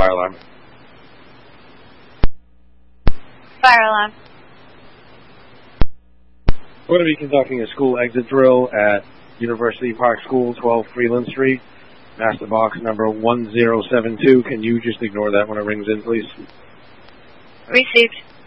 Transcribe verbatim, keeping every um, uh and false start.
fire alarm. Fire alarm. We're going to be conducting a school exit drill at University Park School, twelve Freeland Street. Master box number one zero seven two. Can you just ignore that when it rings in, please? Received.